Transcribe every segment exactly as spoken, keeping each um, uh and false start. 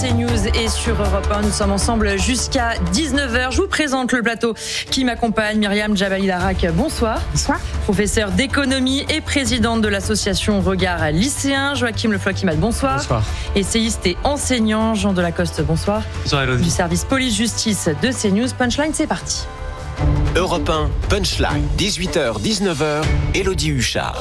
CNews et sur Europe un. Nous sommes ensemble jusqu'à dix-neuf heures. Je vous présente le plateau qui m'accompagne. Myriam Djabali-Darrak, bonsoir. Bonsoir. Professeure d'économie et présidente de l'association Regard lycéen. Joachim Le Floch-Imad, bonsoir. Bonsoir. Essayiste et enseignant. Jean Delacoste, bonsoir. Bonsoir Elodie. Du service police-justice de CNews. Punchline, c'est parti. Europe un, Punchline, dix-huit heures dix-neuf heures, Elodie Huchard.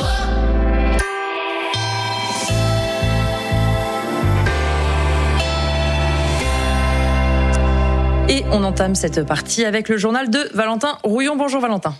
Et on entame cette partie avec le journal de Valentin Rouillon. Bonjour Valentin.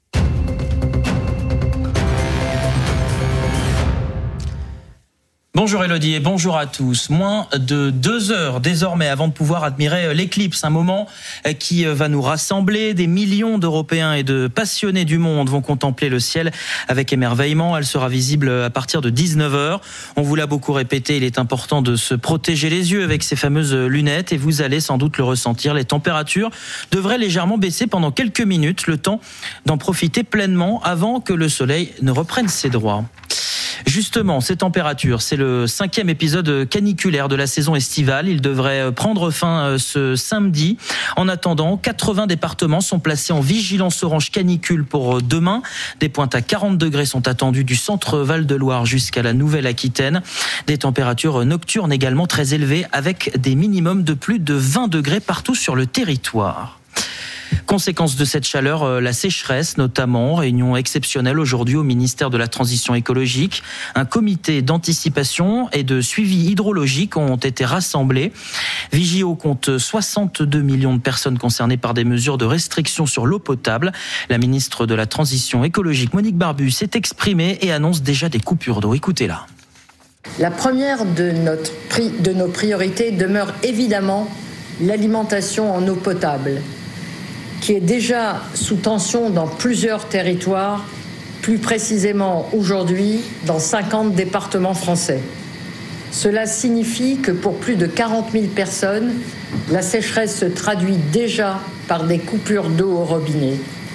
Bonjour Elodie et bonjour à tous. Moins de deux heures désormais avant de pouvoir admirer l'éclipse, un moment qui va nous rassembler. Des millions d'Européens et de passionnés du monde vont contempler le ciel avec émerveillement. Elle sera visible à partir de dix-neuf heures. On vous l'a beaucoup répété, il est important de se protéger les yeux avec ces fameuses lunettes et vous allez sans doute le ressentir. Les températures devraient légèrement baisser pendant quelques minutes, le temps d'en profiter pleinement avant que le soleil ne reprenne ses droits. Justement, ces températures, c'est le cinquième épisode caniculaire de la saison estivale. Il devrait prendre fin ce samedi. En attendant, quatre-vingts départements sont placés en vigilance orange canicule pour demain. Des pointes à quarante degrés sont attendues du centre Val-de-Loire jusqu'à la Nouvelle-Aquitaine. Des températures nocturnes également très élevées avec des minimums de plus de vingt degrés partout sur le territoire. Conséquence de cette chaleur, la sécheresse notamment. Réunion exceptionnelle aujourd'hui au ministère de la Transition écologique. Un comité d'anticipation et de suivi hydrologique ont été rassemblés. Vigio compte soixante-deux millions de personnes concernées par des mesures de restriction sur l'eau potable. La ministre de la Transition écologique, Monique Barbu, s'est exprimée et annonce déjà des coupures d'eau. Écoutez-la. La première de, notre, de nos priorités demeure évidemment l'alimentation en eau potable, qui est déjà sous tension dans plusieurs territoires, plus précisément aujourd'hui dans cinquante départements français. Cela signifie que pour plus de quarante mille personnes, la sécheresse se traduit déjà par des coupures d'eau au robinet.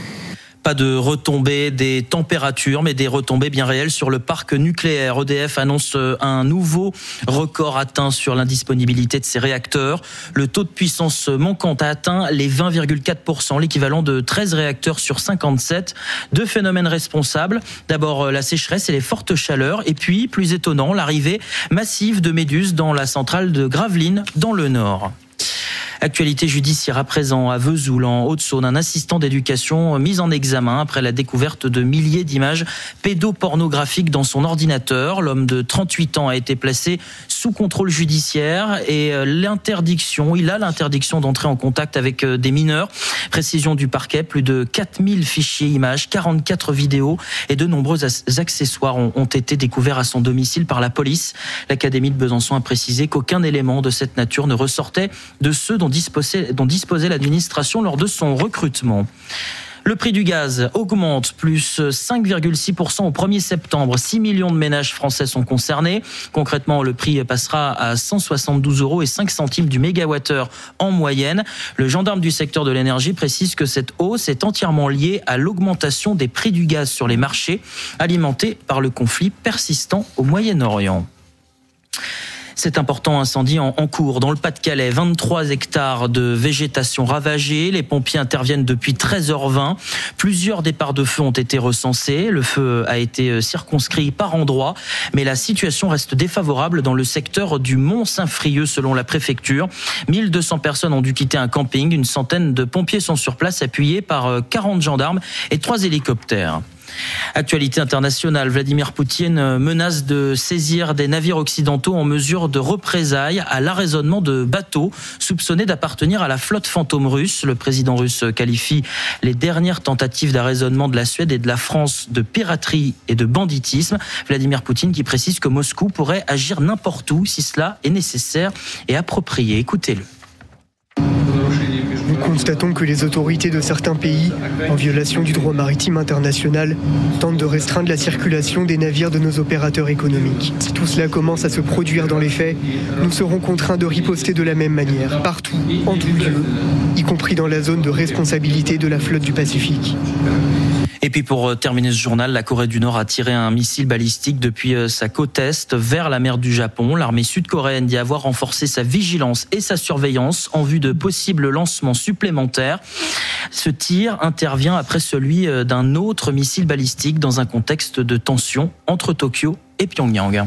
Pas de retombées des températures, mais des retombées bien réelles sur le parc nucléaire. E D F annonce un nouveau record atteint sur l'indisponibilité de ses réacteurs. Le taux de puissance manquante a atteint les vingt virgule quatre pour cent, l'équivalent de treize réacteurs sur cinquante-sept. Deux phénomènes responsables. D'abord la sécheresse et les fortes chaleurs. Et puis, plus étonnant, l'arrivée massive de méduses dans la centrale de Gravelines, dans le Nord. Actualité judiciaire à présent à Vesoul, en Haute-Saône. Un assistant d'éducation mis en examen après la découverte de milliers d'images pédopornographiques dans son ordinateur. L'homme de trente-huit ans a été placé sous contrôle judiciaire et l'interdiction, il a l'interdiction d'entrer en contact avec des mineurs. Précision du parquet, plus de quatre mille fichiers images, quarante-quatre vidéos et de nombreux accessoires ont, ont été découverts à son domicile par la police. L'Académie de Besançon a précisé qu'aucun élément de cette nature ne ressortait de ceux dont disposait, dont disposait l'administration lors de son recrutement. Le prix du gaz augmente, plus cinq virgule six pour cent au premier septembre. six millions de ménages français sont concernés. Concrètement, le prix passera à cent soixante-douze euros et cinq centimes du mégawattheure en moyenne. Le gendarme du secteur de l'énergie précise que cette hausse est entièrement liée à l'augmentation des prix du gaz sur les marchés, alimentés par le conflit persistant au Moyen-Orient. Cet important incendie en, en cours dans le Pas-de-Calais, vingt-trois hectares de végétation ravagée. Les pompiers interviennent depuis treize heures vingt. Plusieurs départs de feu ont été recensés. Le feu a été circonscrit par endroits, mais la situation reste défavorable dans le secteur du Mont-Saint-Frieux selon la préfecture. mille deux cents personnes ont dû quitter un camping. Une centaine de pompiers sont sur place appuyés par quarante gendarmes et trois hélicoptères. Actualité internationale, Vladimir Poutine menace de saisir des navires occidentaux en mesure de représailles à l'arraisonnement de bateaux soupçonnés d'appartenir à la flotte fantôme russe. Le président russe qualifie les dernières tentatives d'arraisonnement de la Suède et de la France de piraterie et de banditisme. Vladimir Poutine qui précise que Moscou pourrait agir n'importe où si cela est nécessaire et approprié. Écoutez-le. Nous constatons que les autorités de certains pays, en violation du droit maritime international, tentent de restreindre la circulation des navires de nos opérateurs économiques. Si tout cela commence à se produire dans les faits, nous serons contraints de riposter de la même manière, partout, en tout lieu, y compris dans la zone de responsabilité de la flotte du Pacifique. Et puis pour terminer ce journal, la Corée du Nord a tiré un missile balistique depuis sa côte est vers la mer du Japon. L'armée sud-coréenne dit avoir renforcé sa vigilance et sa surveillance en vue de possibles lancements supplémentaires. Ce tir intervient après celui d'un autre missile balistique dans un contexte de tension entre Tokyo et Pyongyang.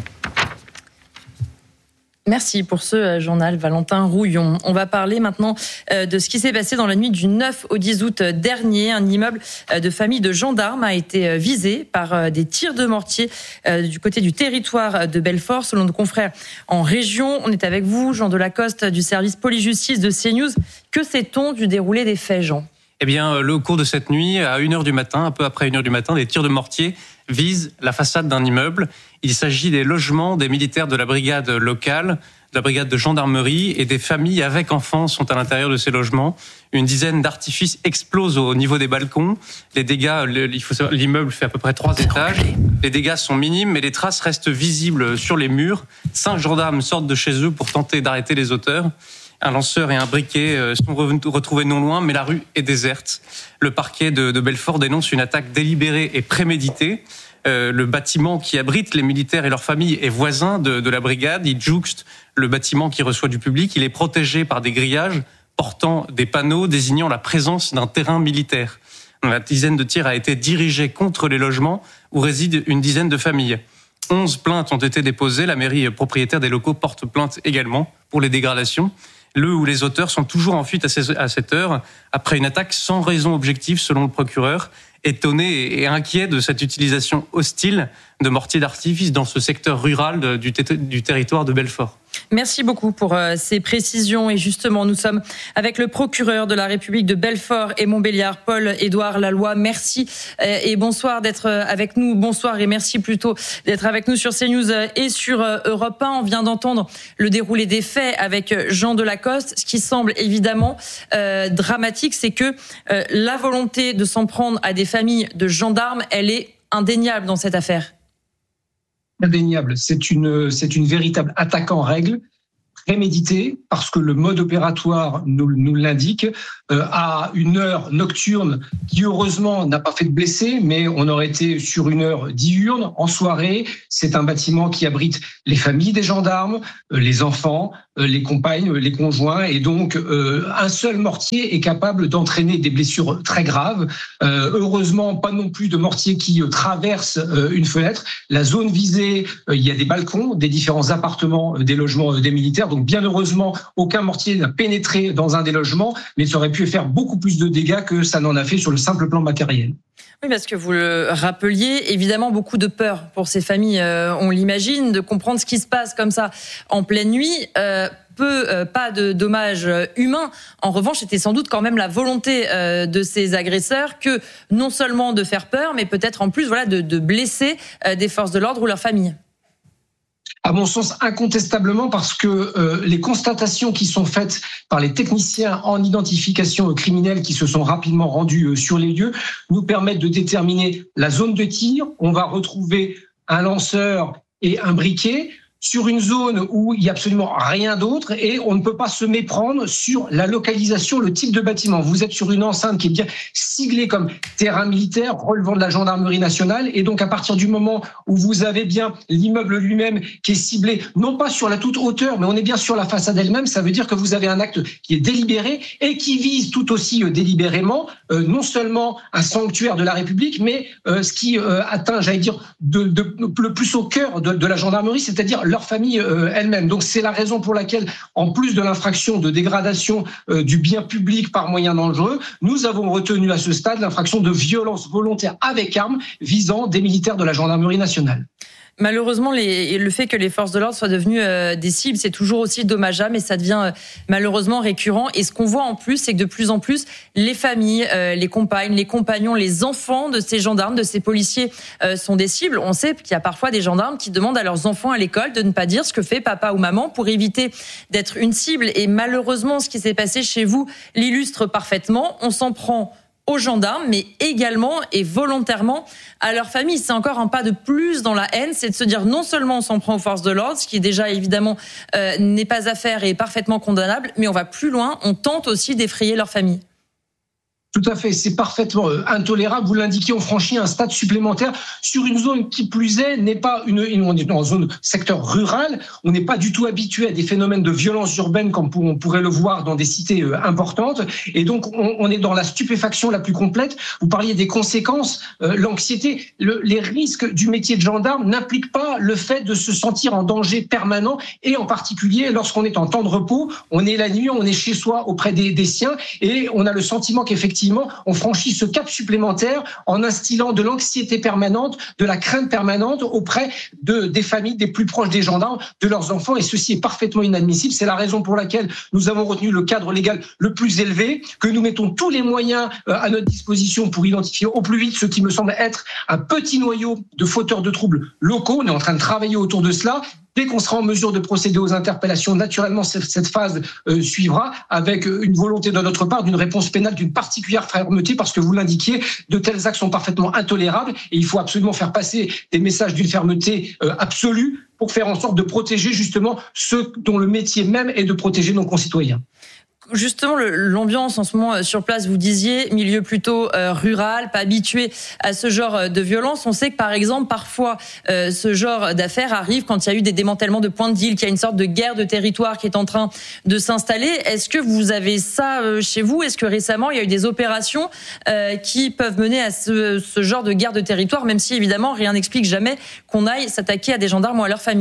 Merci pour ce journal, Valentin Rouillon. On va parler maintenant de ce qui s'est passé dans la nuit du neuf au dix août dernier. Un immeuble de famille de gendarmes a été visé par des tirs de mortier du côté du territoire de Belfort. Selon nos confrères en région, on est avec vous, Jean Delacoste du service police-justice de CNews. Que sait-on du déroulé des faits, Jean ? Eh bien, au cours de cette nuit, à une heure du matin, un peu après une heure du matin, des tirs de mortier visent la façade d'un immeuble. Il s'agit des logements des militaires de la brigade locale, de la brigade de gendarmerie, et des familles avec enfants sont à l'intérieur de ces logements. Une dizaine d'artifices explosent au niveau des balcons. Les dégâts, il faut savoir, l'immeuble fait à peu près trois étages. Les dégâts sont minimes, mais les traces restent visibles sur les murs. Cinq gendarmes sortent de chez eux pour tenter d'arrêter les auteurs. Un lanceur et un briquet sont retrouvés non loin, mais la rue est déserte. Le parquet de, de Belfort dénonce une attaque délibérée et préméditée. Euh, le bâtiment qui abrite les militaires et leurs familles est voisin de, de la brigade. Il jouxte le bâtiment qui reçoit du public. Il est protégé par des grillages portant des panneaux désignant la présence d'un terrain militaire. La dizaine de tirs a été dirigée contre les logements où résident une dizaine de familles. Onze plaintes ont été déposées. La mairie propriétaire des locaux porte plainte également pour les dégradations. Le ou les auteurs sont toujours en fuite à cette heure, après une attaque sans raison objective selon le procureur, étonné et inquiet de cette utilisation hostile de mortiers d'artifice dans ce secteur rural du, t- du territoire de Belfort. Merci beaucoup pour euh, ces précisions. Et justement, nous sommes avec le procureur de la République de Belfort et Montbéliard, Paul-Édouard Laloy. Merci euh, et bonsoir d'être avec nous. Bonsoir et merci plutôt d'être avec nous sur CNews et sur euh, Europe un. On vient d'entendre le déroulé des faits avec Jean Delacoste. Ce qui semble évidemment euh, dramatique, c'est que euh, la volonté de s'en prendre à des familles de gendarmes, elle est indéniable dans cette affaire. Indéniable. C'est une, c'est une véritable attaque en règle, préméditée, parce que le mode opératoire nous, nous l'indique, euh, à une heure nocturne qui heureusement n'a pas fait de blessés, mais on aurait été sur une heure diurne, en soirée. C'est un bâtiment qui abrite les familles des gendarmes, euh, les enfants, euh, les compagnes, les conjoints, et donc euh, un seul mortier est capable d'entraîner des blessures très graves. Euh, heureusement, pas non plus de mortier qui euh, traverse euh, une fenêtre. La zone visée, euh, il y a des balcons, des différents appartements, euh, des logements euh, des militaires. Donc bien heureusement, aucun mortier n'a pénétré dans un des logements, mais ça aurait pu faire beaucoup plus de dégâts que ça n'en a fait sur le simple plan matériel. Oui, parce que vous le rappeliez, évidemment, beaucoup de peur pour ces familles, euh, on l'imagine, de comprendre ce qui se passe comme ça en pleine nuit. Euh, peu, euh, pas de dommages humains. En revanche, c'était sans doute quand même la volonté euh, de ces agresseurs que non seulement de faire peur, mais peut-être en plus voilà, de, de blesser euh, des forces de l'ordre ou leurs familles. À mon sens, incontestablement, parce que euh, les constatations qui sont faites par les techniciens en identification criminelle qui se sont rapidement rendus euh, sur les lieux nous permettent de déterminer la zone de tir. On va retrouver un lanceur et un briquet sur une zone où il n'y a absolument rien d'autre et on ne peut pas se méprendre sur la localisation, le type de bâtiment. Vous êtes sur une enceinte qui est bien ciblée comme terrain militaire relevant de la gendarmerie nationale et donc à partir du moment où vous avez bien l'immeuble lui-même qui est ciblé, non pas sur la toute hauteur, mais on est bien sur la façade elle-même, ça veut dire que vous avez un acte qui est délibéré et qui vise tout aussi délibérément euh, non seulement un sanctuaire de la République, mais euh, ce qui euh, atteint, j'allais dire, de, de, le plus au cœur de, de la gendarmerie, c'est-à-dire leur famille euh, elle-même. Donc c'est la raison pour laquelle, en plus de l'infraction de dégradation euh, du bien public par moyen dangereux, nous avons retenu à ce stade l'infraction de violence volontaire avec arme visant des militaires de la gendarmerie nationale. Malheureusement, les, le fait que les forces de l'ordre soient devenues euh, des cibles, c'est toujours aussi dommageable et ça devient euh, malheureusement récurrent. Et ce qu'on voit en plus, c'est que de plus en plus, les familles, euh, les compagnes, les compagnons, les enfants de ces gendarmes, de ces policiers euh, sont des cibles. On sait qu'il y a parfois des gendarmes qui demandent à leurs enfants à l'école de ne pas dire ce que fait papa ou maman pour éviter d'être une cible. Et malheureusement, ce qui s'est passé chez vous l'illustre parfaitement. On s'en prend aux gendarmes, mais également et volontairement à leur famille. C'est encore un pas de plus dans la haine, c'est de se dire non seulement on s'en prend aux forces de l'ordre, ce qui est déjà évidemment euh, n'est pas à faire et est parfaitement condamnable, mais on va plus loin, on tente aussi d'effrayer leur famille. Tout à fait, c'est parfaitement intolérable. Vous l'indiquez, on franchit un stade supplémentaire sur une zone qui plus est n'est pas une, une on est dans une zone secteur rural. On n'est pas du tout habitué à des phénomènes de violence urbaine comme on pourrait le voir dans des cités importantes. Et donc on, on est dans la stupéfaction la plus complète. Vous parliez des conséquences, euh, l'anxiété, le, les risques du métier de gendarme n'impliquent pas le fait de se sentir en danger permanent et en particulier lorsqu'on est en temps de repos, on est la nuit, on est chez soi auprès des, des siens et on a le sentiment qu'effectivement on franchit ce cap supplémentaire en instillant de l'anxiété permanente, de la crainte permanente auprès de, des familles des plus proches des gendarmes, de leurs enfants, et ceci est parfaitement inadmissible. C'est la raison pour laquelle nous avons retenu le cadre légal le plus élevé, que nous mettons tous les moyens à notre disposition pour identifier au plus vite ce qui me semble être un petit noyau de fauteurs de troubles locaux. On est en train de travailler autour de cela. Dès qu'on sera en mesure de procéder aux interpellations, naturellement, cette phase euh, suivra avec une volonté de notre part d'une réponse pénale d'une particulière fermeté, parce que vous l'indiquiez, de tels actes sont parfaitement intolérables et il faut absolument faire passer des messages d'une fermeté euh, absolue pour faire en sorte de protéger justement ceux dont le métier même est de protéger nos concitoyens. Justement, l'ambiance en ce moment sur place, vous disiez, milieu plutôt euh, rural, pas habitué à ce genre de violence. On sait que, par exemple, parfois, euh, ce genre d'affaires arrive quand il y a eu des démantèlements de points de deal, qu'il y a une sorte de guerre de territoire qui est en train de s'installer. Est-ce que vous avez ça euh, chez vous ? Est-ce que récemment, il y a eu des opérations euh, qui peuvent mener à ce, ce genre de guerre de territoire, même si, évidemment, rien n'explique jamais qu'on aille s'attaquer à des gendarmes ou à leur famille ?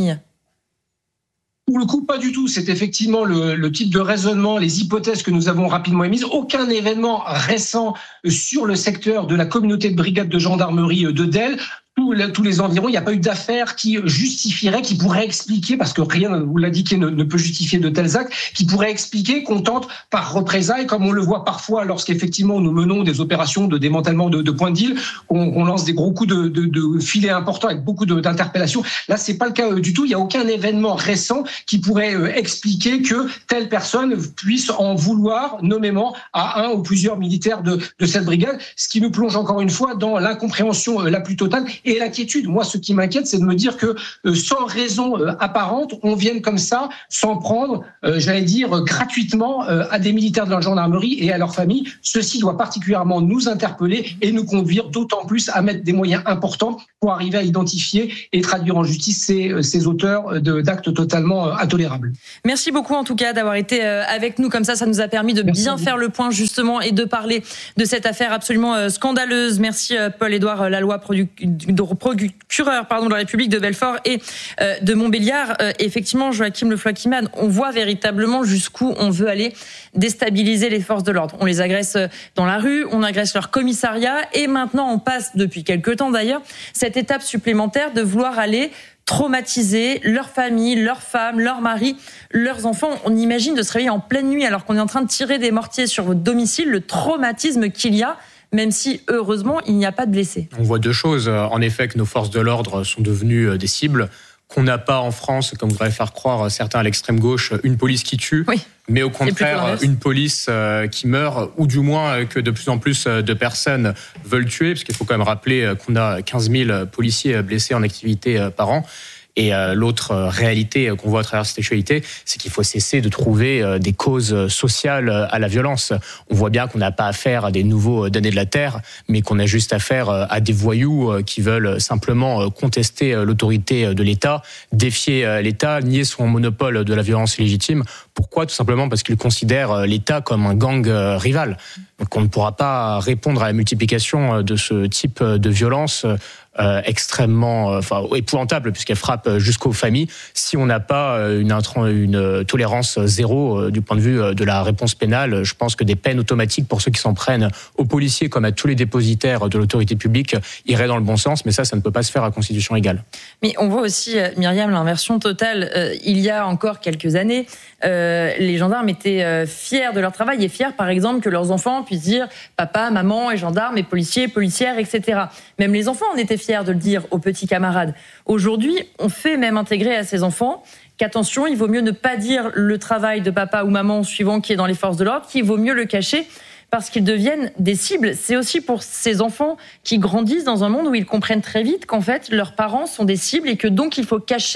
Pour le coup, pas du tout. C'est effectivement le, le type de raisonnement, les hypothèses que nous avons rapidement émises. Aucun événement récent sur le secteur de la communauté de brigade de gendarmerie de Delle. Tous les, tous les environs, il n'y a pas eu d'affaires qui justifieraient, qui pourraient expliquer, parce que rien, vous l'indiquez, ne, ne peut justifier de tels actes, qui pourraient expliquer qu'on tente par représailles, comme on le voit parfois lorsqu'effectivement nous menons des opérations de démantèlement de, de points de deal, on, on lance des gros coups de, de, de filets importants avec beaucoup de, d'interpellations. Là, c'est pas le cas du tout. Il n'y a aucun événement récent qui pourrait expliquer que telle personne puisse en vouloir nommément à un ou plusieurs militaires de, de cette brigade, ce qui nous plonge encore une fois dans l'incompréhension la plus totale et l'inquiétude. Moi, ce qui m'inquiète, c'est de me dire que euh, sans raison euh, apparente, on vienne comme ça s'en prendre, euh, j'allais dire, gratuitement euh, à des militaires de la gendarmerie et à leurs familles. Ceci doit particulièrement nous interpeller et nous conduire d'autant plus à mettre des moyens importants pour arriver à identifier et traduire en justice ces, ces auteurs de, d'actes totalement euh, intolérables. Merci beaucoup en tout cas d'avoir été euh, avec nous. Comme ça, ça nous a permis de Merci bien faire le point justement et de parler de cette affaire absolument euh, scandaleuse. Merci euh, Paul-Édouard Lalloy, producteur procureur pardon, de la République de Belfort et euh, de Montbéliard. Euh, effectivement, Joachim Le Floch-Imad, on voit véritablement jusqu'où on veut aller déstabiliser les forces de l'ordre. On les agresse dans la rue, on agresse leur commissariat et maintenant on passe, depuis quelques temps d'ailleurs, cette étape supplémentaire de vouloir aller traumatiser leur famille, leurs femmes, leurs maris, leurs enfants. On imagine de se réveiller en pleine nuit alors qu'on est en train de tirer des mortiers sur votre domicile, le traumatisme qu'il y a, même si, heureusement, il n'y a pas de blessés. On voit deux choses. En effet, que nos forces de l'ordre sont devenues des cibles, qu'on n'a pas en France, comme voudraient faire croire certains à l'extrême gauche, une police qui tue, oui. mais au contraire, une police qui meurt, ou du moins que de plus en plus de personnes veulent tuer, parce qu'il faut quand même rappeler qu'on a quinze mille policiers blessés en activité par an. Et euh, l'autre réalité qu'on voit à travers cette actualité, c'est qu'il faut cesser de trouver euh, des causes sociales à la violence. On voit bien qu'on n'a pas affaire à des nouveaux damnés de la terre, mais qu'on a juste affaire à des voyous qui veulent simplement contester l'autorité de l'État, défier l'État, nier son monopole de la violence légitime. Pourquoi ? Tout simplement parce qu'ils considèrent l'État comme un gang rival. Donc on ne pourra pas répondre à la multiplication de ce type de violence Euh, extrêmement euh, enfin, épouvantable puisqu'elle frappe jusqu'aux familles si on n'a pas une, une tolérance zéro euh, du point de vue de la réponse pénale. Je pense que des peines automatiques pour ceux qui s'en prennent aux policiers comme à tous les dépositaires de l'autorité publique iraient dans le bon sens, mais ça, ça ne peut pas se faire à constitution égale. Mais on voit aussi, Myriam, l'inversion totale. Euh, il y a encore quelques années, euh, les gendarmes étaient euh, fiers de leur travail et fiers, par exemple, que leurs enfants puissent dire papa, maman et gendarmes et policiers, policières, et cetera. Même les enfants en étaient fiers de le dire aux petits camarades. Aujourd'hui, on fait même intégrer à ces enfants qu'attention, il vaut mieux ne pas dire le travail de papa ou maman suivant qui est dans les forces de l'ordre, qu'il vaut mieux le cacher parce qu'ils deviennent des cibles. C'est aussi pour ces enfants qui grandissent dans un monde où ils comprennent très vite qu'en fait, leurs parents sont des cibles et que donc il faut cacher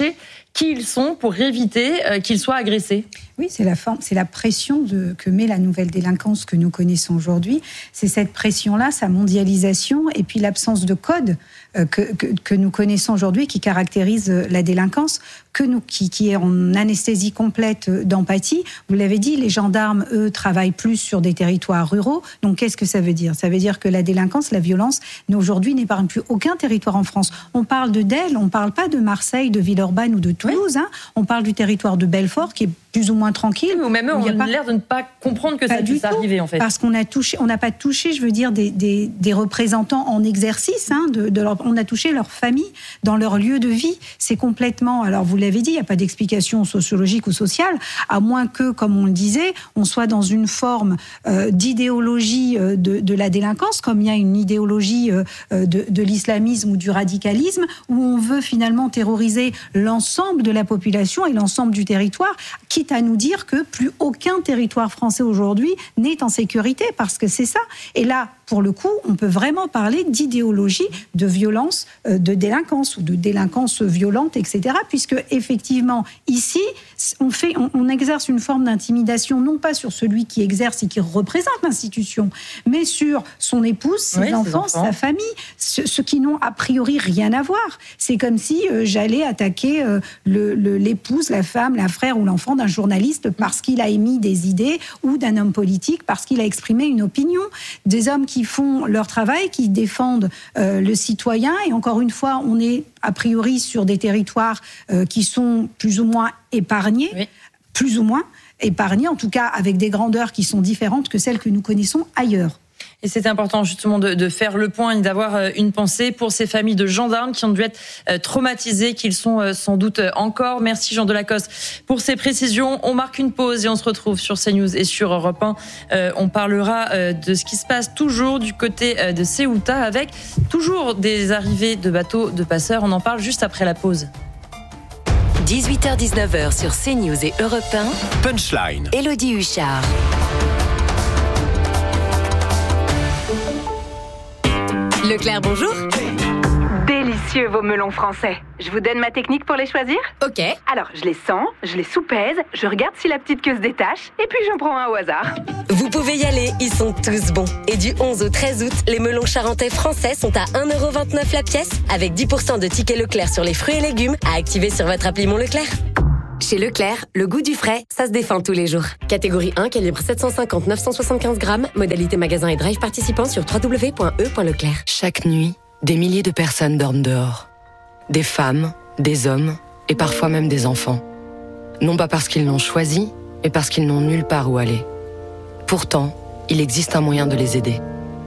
qui ils sont pour éviter euh, qu'ils soient agressés. Oui, c'est la forme, c'est la pression de, que met la nouvelle délinquance que nous connaissons aujourd'hui. C'est cette pression-là, sa mondialisation et puis l'absence de code euh, que, que, que nous connaissons aujourd'hui qui caractérise la délinquance, que nous, qui, qui est en anesthésie complète d'empathie. Vous l'avez dit, les gendarmes, eux, travaillent plus sur des territoires ruraux. Donc, qu'est-ce que ça veut dire ? Ça veut dire que la délinquance, la violence, aujourd'hui, n'épargne plus aucun territoire en France. On parle de Delle, on ne parle pas de Marseille, de Villeurbanne ou de Toulouse. Oui. Hein. On parle du territoire de Belfort qui est plus ou moins tranquille. Ou même eux ont pas... l'air de ne pas comprendre que pas ça puisse arriver, en fait. Parce qu'on a touché, on n'a pas touché, je veux dire, des, des, des représentants en exercice. Hein, de, de leur, on a touché leur famille dans leur lieu de vie. C'est complètement... Alors, vous l'avez dit, il n'y a pas d'explication sociologique ou sociale, à moins que, comme on le disait, on soit dans une forme euh, d'idéologie euh, de, de la délinquance, comme il y a une idéologie euh, de, de l'islamisme ou du radicalisme, où on veut finalement terroriser l'ensemble de la population et l'ensemble du territoire, qui à nous dire que plus aucun territoire français aujourd'hui n'est en sécurité, parce que c'est ça. Et là, pour le coup, on peut vraiment parler d'idéologie de violence, euh, de délinquance ou de délinquance violente, et cetera. Puisque effectivement, ici, on, fait, on, on exerce une forme d'intimidation, non pas sur celui qui exerce et qui représente l'institution, mais sur son épouse, ses, oui, enfants, ses enfants, sa famille, ceux, ceux qui n'ont a priori rien à voir. C'est comme si euh, j'allais attaquer euh, le, le, l'épouse, la femme, la frère ou l'enfant d'un journaliste parce qu'il a émis des idées, ou d'un homme politique parce qu'il a exprimé une opinion. Des hommes qui font leur travail, qui défendent euh, le citoyen. Et encore une fois, on est a priori sur des territoires euh, qui sont plus ou moins épargnés, oui. plus ou moins épargnés, en tout cas avec des grandeurs qui sont différentes que celles que nous connaissons ailleurs. Et c'est important justement de, de faire le point et d'avoir une pensée pour ces familles de gendarmes qui ont dû être traumatisées, qu'ils sont sans doute encore. Merci Jean Delacoste pour ces précisions. On marque une pause et on se retrouve sur CNews et sur Europe un. Euh, on parlera de ce qui se passe toujours du côté de Ceuta avec toujours des arrivées de bateaux de passeurs. On en parle juste après la pause. dix-huit heures dix-neuf heures sur CNews et Europe un. Punchline. Élodie Huchard. Leclerc, bonjour. Délicieux vos melons français. Je vous donne ma technique pour les choisir ? Ok. Alors, je les sens, je les soupèse, je regarde si la petite queue se détache, et puis j'en prends un au hasard. Vous pouvez y aller, ils sont tous bons. Et du onze au treize août, les melons charentais français sont à un euro vingt-neuf la pièce, avec dix pour cent de tickets Leclerc sur les fruits et légumes à activer sur votre appli Mon Leclerc. Chez Leclerc, le goût du frais, ça se défend tous les jours. Catégorie un, calibre sept cent cinquante à neuf cent soixante-quinze grammes. Modalité magasin et drive participant sur w w w point e point leclerc. Chaque nuit, des milliers de personnes dorment dehors. Des femmes, des hommes et parfois même des enfants. Non pas parce qu'ils l'ont choisi, mais parce qu'ils n'ont nulle part où aller. Pourtant, il existe un moyen de les aider.